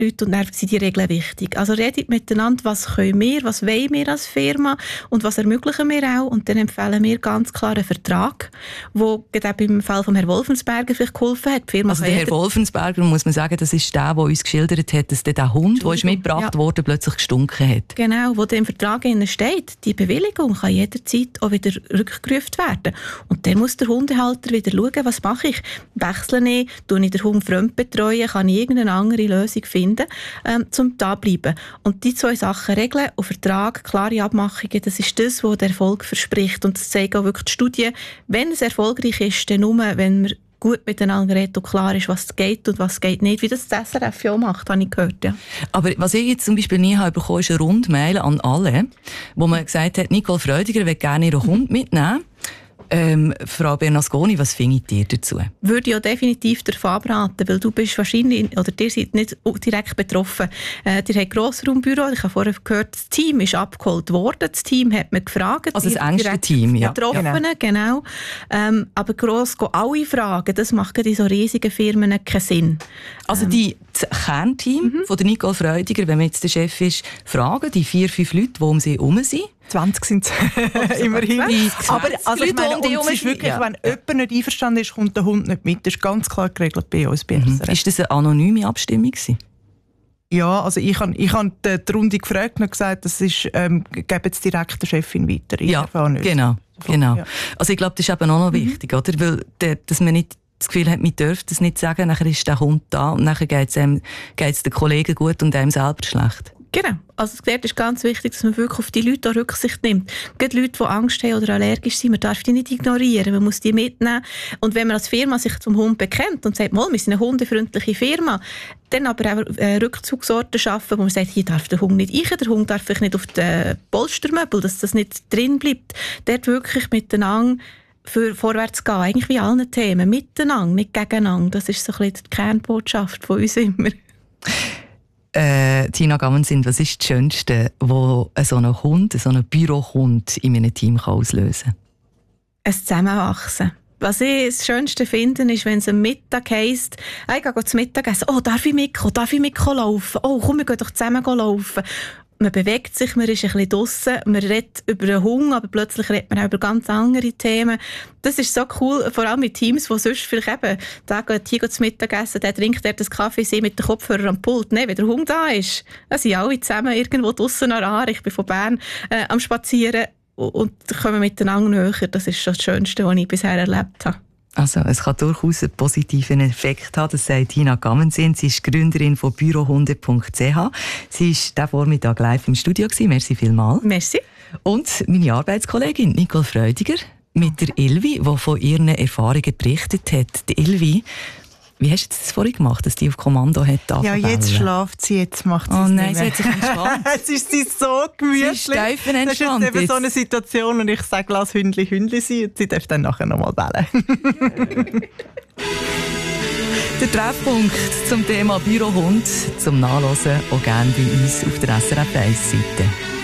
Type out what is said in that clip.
Leute und dann sind die Regeln wichtig. Also redet miteinander, was können wir, was wollen wir als Firma und was ermöglichen wir auch. Und dann empfehlen wir ganz klar einen Vertrag, der gerade im Fall von Herrn Wolfensberger vielleicht geholfen hat. Die Firma also der Herr Wolfensberger, muss man sagen, das ist der uns geschildert hat, dass der Hund, der mitgebracht wurde, plötzlich gestunken hat. Genau, wo im Vertrag steht, die Bewilligung kann jederzeit auch wieder rückgerufen werden. Und dann muss der Hundehalter wieder schauen, was mache ich? Wechsle ich, tue ich den Hund fremd betreuen, kann ich irgendeine andere Lösung finden, um da zu bleiben. Und die 2 Sachen, Regeln und Vertrag, klare Abmachungen, das ist das, was der Erfolg verspricht. Und das zeigen auch wirklich die Studien. Wenn es erfolgreich ist, dann nur, wenn wir gut miteinander reden und klar ist, was geht und was geht nicht, wie das SRF ja macht, habe ich gehört. Ja. Aber was ich jetzt zum Beispiel nie habe bekommen, ist eine Rundmail an alle, wo man gesagt hat, Nicole Freudiger will gerne ihren Hund mitnehmen. Frau Bernasconi, was findet ihr dazu? Würde ich ja definitiv davon abraten, weil du bist wahrscheinlich, oder ihr seid nicht direkt betroffen. Ihr habt Grossraumbüro, ich habe vorher gehört, das Team ist abgeholt worden, das Team hat mir gefragt. Also das engste Team, ja. Betroffenen, genau. Aber gross alle fragen, das macht in so riesigen Firmen keinen Sinn. Also das Kernteam von der Nicole Freudiger, wenn man jetzt der Chef ist, fragen, die 4-5 Leute, die um sie herum sind. 20 sind es immerhin. Aber also ich meine, es ist wirklich, wenn jemand nicht einverstanden ist, kommt der Hund nicht mit. Das ist ganz klar geregelt bei uns. Ist das eine anonyme Abstimmung gewesen? Ja, also ich habe die Runde gefragt und gesagt, das ist, gebe jetzt direkt der Chefin weiter. Ja, genau. Ja. Also ich glaube, das ist eben auch noch wichtig, oder? Weil, dass man nicht das Gefühl hat, man dürfte das nicht sagen, nachher ist der Hund da und nachher geht es den Kollegen gut und einem selber schlecht. Genau. Also es ist ganz wichtig, dass man wirklich auf die Leute auch Rücksicht nimmt. Gerade Leute, die Angst haben oder allergisch sind, man darf die nicht ignorieren, man muss die mitnehmen. Und wenn man als Firma sich zum Hund bekennt und sagt, wir sind eine hundefreundliche Firma, dann aber auch Rückzugsorte schaffen, wo man sagt, hier darf der Hund nicht rein, der Hund darf vielleicht nicht auf den Polstermöbel, dass das nicht drin bleibt. Dort wirklich miteinander für vorwärts gehen, eigentlich wie allen Themen, miteinander, nicht gegeneinander. Das ist so ein bisschen die Kernbotschaft von uns immer. Tina Gammensin, was ist das Schönste, was so ein Hund, so ein Bürohund in einem Team auslösen kann? Ein Zusammenwachsen. Was ich das Schönste finde, ist, wenn es am Mittag heisst, ich gehe zum Mittagessen, darf ich mitkommen laufen? Komm, wir gehen doch zusammen laufen. Man bewegt sich, man ist ein bisschen draussen, man redet über den Hunger, aber plötzlich redet man auch über ganz andere Themen. Das ist so cool, vor allem mit Teams, die sonst vielleicht eben, da geht hier zum Mittagessen, der trinkt das Kaffee, sie mit dem Kopfhörer am Pult. Nein, wenn der Hunger da ist, dann sind alle zusammen irgendwo draussen an Aare. Ich bin von Bern am Spazieren und kommen miteinander näher. Das ist schon das Schönste, was ich bisher erlebt habe. Also, es kann durchaus einen positiven Effekt haben, das sagt Tina Gammensin. Sie ist Gründerin von bürohunde.ch. Sie war diesen Vormittag live im Studio gewesen. Merci vielmals. Merci. Und meine Arbeitskollegin Nicole Freudiger mit der Ilvi, die von ihren Erfahrungen berichtet hat. Die Ilvi, wie hast du das vorhin gemacht, dass die auf Kommando hat? Ja, jetzt schlaft sie, jetzt macht sie es nicht mehr. Sie hat sich entspannt. Jetzt ist sie so gemütlich. Sie ist entspannt. Das ist jetzt eben so eine Situation und ich sage, lass Hündli sein und sie darf dann nachher nochmal bellen. Der Treffpunkt zum Thema Bürohund zum Nachlesen auch gerne bei uns auf der SRF 1 Seite.